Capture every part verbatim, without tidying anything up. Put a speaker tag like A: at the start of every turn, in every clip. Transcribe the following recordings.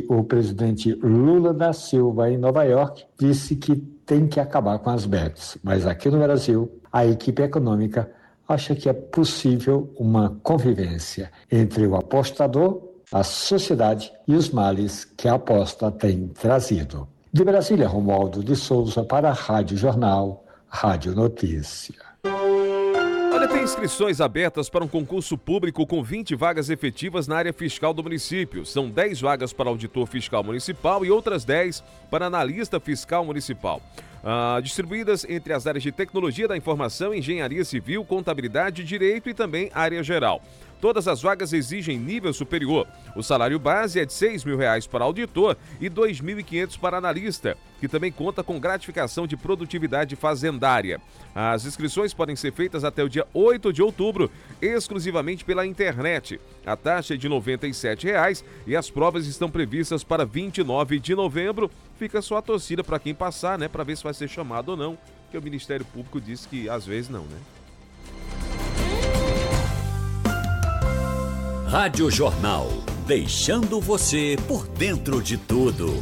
A: o presidente Lula da Silva, em Nova York, disse que tem que acabar com as bets. Mas aqui no Brasil, a equipe econômica acha que é possível uma convivência entre o apostador, a sociedade e os males que a aposta tem trazido. De Brasília, Romualdo de Souza para a Rádio Jornal, Rádio Notícia.
B: Olha, tem inscrições abertas para um concurso público com vinte vagas efetivas na área fiscal do município. São dez vagas para auditor fiscal municipal e outras dez para analista fiscal municipal. Ah, distribuídas entre as áreas de tecnologia da informação, engenharia civil, contabilidade, direito e também área geral. Todas as vagas exigem nível superior. O salário base é de seis mil reais para auditor e dois mil e quinhentos para analista, que também conta com gratificação de produtividade fazendária. As inscrições podem ser feitas até o dia oito de outubro, exclusivamente pela internet. A taxa é de noventa e sete reais e as provas estão previstas para vinte e nove de novembro. Fica só a torcida para quem passar, né, para ver se vai ser chamado ou não, porque o Ministério Público disse que às vezes não, né?
C: Rádio Jornal, deixando você por dentro de tudo.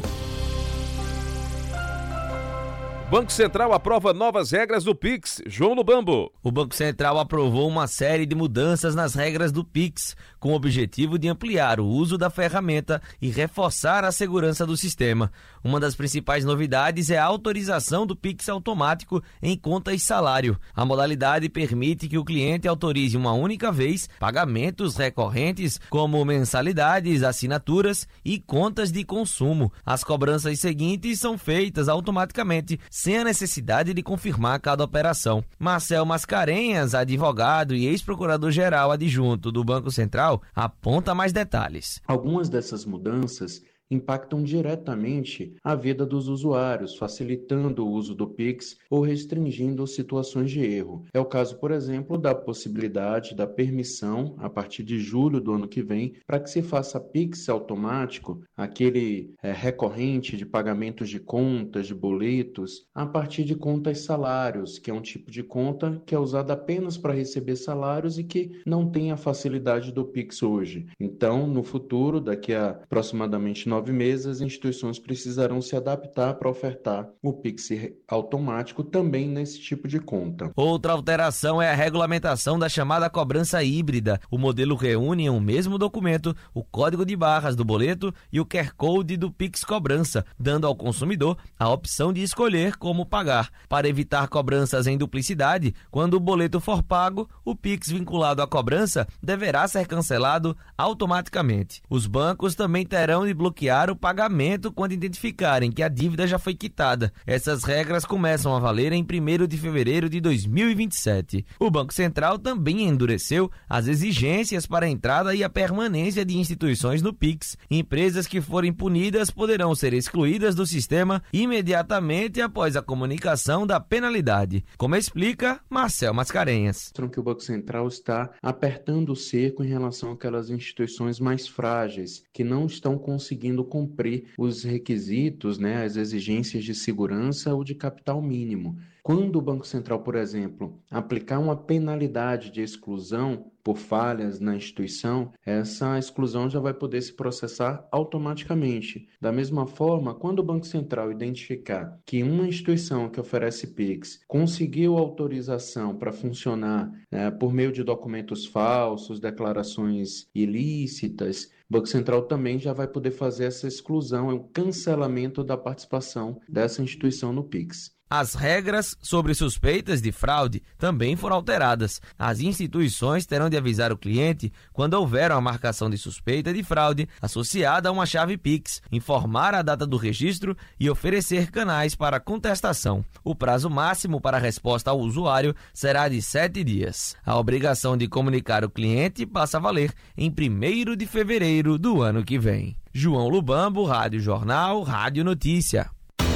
B: Banco Central aprova novas regras do Pix. João Lubambo.
D: O Banco Central aprovou uma série de mudanças nas regras do Pix, com o objetivo de ampliar o uso da ferramenta e reforçar a segurança do sistema. Uma das principais novidades é a autorização do Pix automático em conta e salário. A modalidade permite que o cliente autorize uma única vez pagamentos recorrentes, como mensalidades, assinaturas e contas de consumo. As cobranças seguintes são feitas automaticamente, sem a necessidade de confirmar cada operação. Marcel Mascarenhas, advogado e ex-procurador-geral adjunto do Banco Central, aponta mais detalhes.
E: Algumas dessas mudanças impactam diretamente a vida dos usuários, facilitando o uso do Pix ou restringindo situações de erro. É o caso, por exemplo, da possibilidade da permissão, a partir de julho do ano que vem, para que se faça Pix automático, aquele é, recorrente de pagamentos de contas, de boletos, a partir de contas salários, que é um tipo de conta que é usada apenas para receber salários e que não tem a facilidade do Pix hoje. Então, no futuro, daqui a aproximadamente nove meses, as instituições precisarão se adaptar para ofertar o Pix automático também nesse tipo de conta.
D: Outra alteração é a regulamentação da chamada cobrança híbrida. O modelo reúne em um mesmo documento o código de barras do boleto e o Q R Code do Pix Cobrança, dando ao consumidor a opção de escolher como pagar. Para evitar cobranças em duplicidade, quando o boleto for pago, o Pix vinculado à cobrança deverá ser cancelado automaticamente. Os bancos também terão de bloquear o pagamento quando identificarem que a dívida já foi quitada. Essas regras começam a valer em primeiro de fevereiro de dois mil e vinte e sete. O Banco Central também endureceu as exigências para a entrada e a permanência de instituições no Pix. Empresas que forem punidas poderão ser excluídas do sistema imediatamente após a comunicação da penalidade, como explica Marcel Mascarenhas.
E: Que o Banco Central está apertando o cerco em relação àquelas instituições mais frágeis, que não estão conseguindo cumprir os requisitos, né, as exigências de segurança ou de capital mínimo. Quando o Banco Central, por exemplo, aplicar uma penalidade de exclusão por falhas na instituição, essa exclusão já vai poder se processar automaticamente. Da mesma forma, quando o Banco Central identificar que uma instituição que oferece Pix conseguiu autorização para funcionar né, por meio de documentos falsos, declarações ilícitas, o Banco Central também já vai poder fazer essa exclusão, o cancelamento da participação dessa instituição no Pix.
D: As regras sobre suspeitas de fraude também foram alteradas. As instituições terão de avisar o cliente quando houver uma marcação de suspeita de fraude associada a uma chave Pix, informar a data do registro e oferecer canais para contestação. O prazo máximo para a resposta ao usuário será de sete dias. A obrigação de comunicar o cliente passa a valer em primeiro de fevereiro do ano que vem. João Lubambo, Rádio Jornal, Rádio Notícia.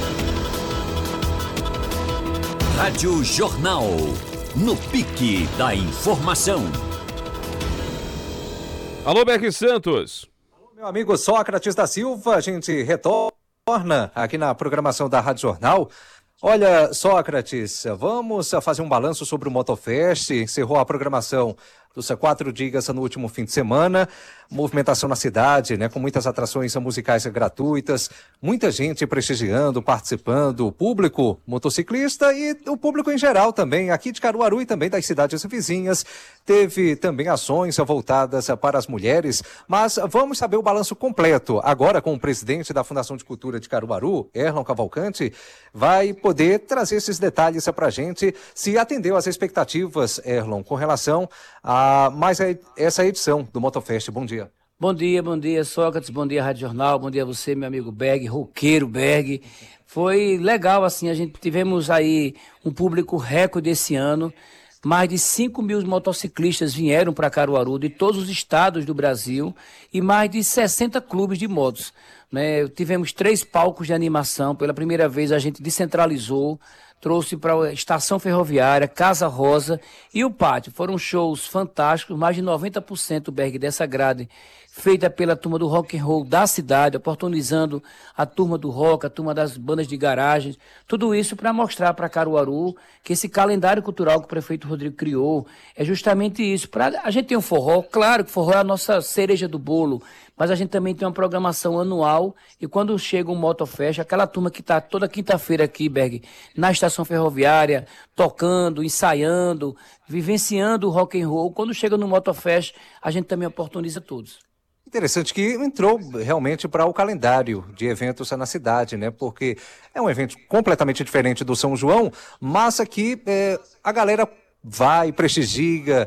C: Rádio Jornal, no pique da informação.
B: Alô, Berg Santos.
F: Alô, meu amigo Sócrates da Silva, a gente retorna aqui na programação da Rádio Jornal. Olha, Sócrates, vamos fazer um balanço sobre o Motofest. Encerrou a programação dos quatro dias no último fim de semana, movimentação na cidade, né, com muitas atrações musicais gratuitas, muita gente prestigiando, participando, o público motociclista e o público em geral também, aqui de Caruaru e também das cidades vizinhas. Teve também ações voltadas para as mulheres, mas vamos saber o balanço completo agora com o presidente da Fundação de Cultura de Caruaru, Erlon Cavalcante, vai poder trazer esses detalhes para a gente, se atendeu às expectativas, Erlon, com relação a mais essa edição do Motofest. Bom dia.
G: Bom dia, bom dia, Sócrates, bom dia, Rádio Jornal, bom dia a você, meu amigo Berg, roqueiro Berg. Foi legal, assim, a gente tivemos aí um público recorde esse ano. Mais de cinco mil motociclistas vieram para Caruaru, de todos os estados do Brasil, e mais de sessenta clubes de motos, né? Tivemos três palcos de animação, pela primeira vez a gente descentralizou, trouxe para a Estação Ferroviária, Casa Rosa e o Pátio. Foram shows fantásticos, mais de noventa por cento, Berg, dessa grade feita pela turma do rock and roll da cidade, oportunizando a turma do rock, a turma das bandas de garagens, tudo isso para mostrar para Caruaru que esse calendário cultural que o prefeito Rodrigo criou é justamente isso. Pra, a gente tem um forró, claro que forró é a nossa cereja do bolo, mas a gente também tem uma programação anual e quando chega um Motofest, aquela turma que está toda quinta-feira aqui, Berg, na Estação Ferroviária, tocando, ensaiando, vivenciando o rock and roll, quando chega no Motofest, a gente também oportuniza todos.
F: Interessante que entrou realmente para o calendário de eventos na cidade, né? Porque é um evento completamente diferente do São João, mas aqui é, a galera vai, prestigia,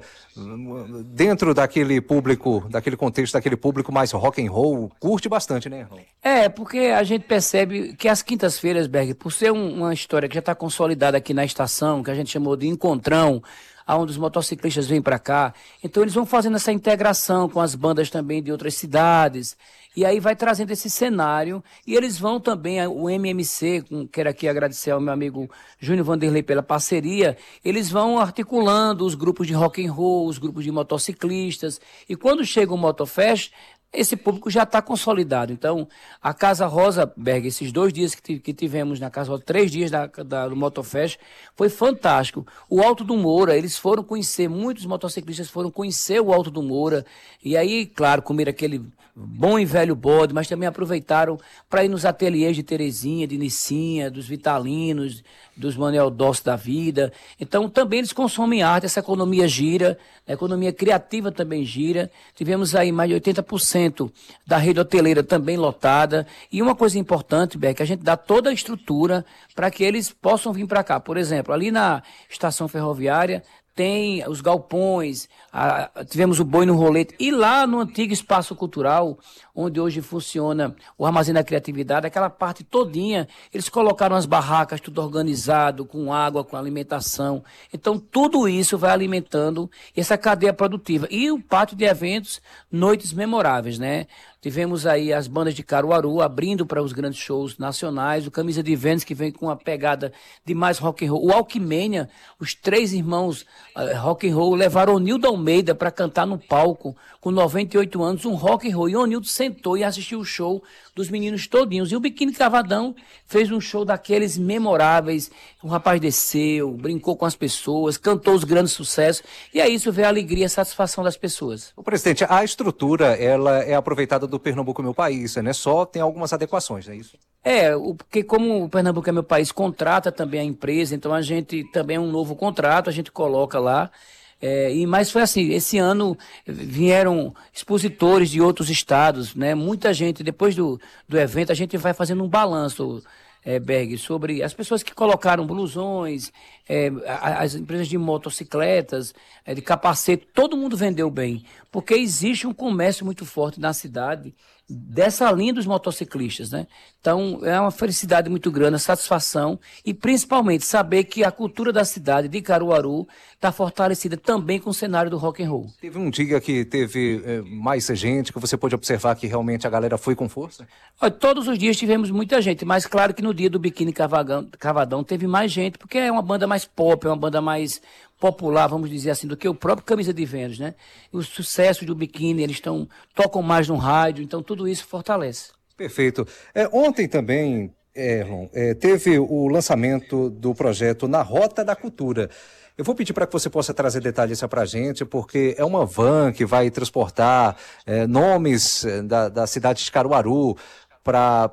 F: dentro daquele público, daquele contexto, daquele público mais rock and roll, curte bastante, né, Erlon?
G: É, porque a gente percebe que as quintas-feiras, Berg, por ser um, uma história que já está consolidada aqui na estação, que a gente chamou de encontrão, aonde os motociclistas vêm para cá, então eles vão fazendo essa integração com as bandas também de outras cidades, e aí vai trazendo esse cenário, e eles vão também, o M M C, quero aqui agradecer ao meu amigo Júnior Vanderlei pela parceria, eles vão articulando os grupos de rock and roll, os grupos de motociclistas, e quando chega o Motofest, esse público já está consolidado. Então, a Casa Rosa, Berg, esses dois dias que, que tivemos na Casa Rosa, três dias da, da, do Motofest, foi fantástico. O Alto do Moura, eles foram conhecer, muitos motociclistas foram conhecer o Alto do Moura, e aí, claro, comer aquele bom e velho bode, mas também aproveitaram para ir nos ateliês de Terezinha, de Nicinha, dos Vitalinos, dos Manuel Dossi da vida. Então, também eles consomem arte, essa economia gira, a economia criativa também gira. Tivemos aí mais de oitenta por cento da rede hoteleira também lotada. E uma coisa importante, Beck, a gente dá toda a estrutura para que eles possam vir para cá. Por exemplo, ali na estação ferroviária, tem os galpões, a, tivemos o boi no rolete, e lá no antigo espaço cultural, onde hoje funciona o Armazém da Criatividade, aquela parte todinha, eles colocaram as barracas, tudo organizado, com água, com alimentação. Então, tudo isso vai alimentando essa cadeia produtiva. E o pátio de eventos, noites memoráveis, né? Tivemos aí as bandas de Caruaru abrindo para os grandes shows nacionais, o Camisa de Vênus, que vem com uma pegada de mais rock and roll. O Alquimênia, os três irmãos uh, rock and roll, levaram o Nildo Almeida para cantar no palco, com noventa e oito anos, um rock and roll. E o Nildo sentou e assistiu o show dos meninos todinhos. E o Biquíni Cavadão fez um show daqueles memoráveis. O rapaz desceu, brincou com as pessoas, cantou os grandes sucessos. E aí isso vê a alegria e a satisfação das pessoas.
F: O presidente, a estrutura, ela é aproveitada do Pernambuco Meu País, né? Só tem algumas adequações, não é isso?
G: É, o, porque como o Pernambuco é Meu País contrata também a empresa, então a gente também é um novo contrato, a gente coloca lá. É, e, mas foi assim, esse ano vieram expositores de outros estados, né? Muita gente, depois do, do evento, a gente vai fazendo um balanço, é, Berg, sobre as pessoas que colocaram blusões, é, as empresas de motocicletas, é, de capacete, todo mundo vendeu bem, porque existe um comércio muito forte na cidade dessa linha dos motociclistas, né? Então, é uma felicidade muito grande, a satisfação e principalmente saber que a cultura da cidade de Caruaru está fortalecida também com o cenário do rock and roll.
F: Teve um dia que teve é, mais gente, que você pôde observar que realmente a galera foi com força?
G: Olha, todos os dias tivemos muita gente, mas claro que no dia do Biquíni Cavagão, Cavadão teve mais gente, porque é uma banda mais pop, é uma banda mais popular, vamos dizer assim, do que o próprio Camisa de Vênus, né? Os sucessos do Biquíni, eles tão, tocam mais no rádio, então tudo isso fortalece.
F: Perfeito. É, ontem também, Erlon, é, teve o lançamento do projeto Na Rota da Cultura. Eu vou pedir para que você possa trazer detalhes para a gente, porque é uma van que vai transportar é, nomes da, da cidade de Caruaru para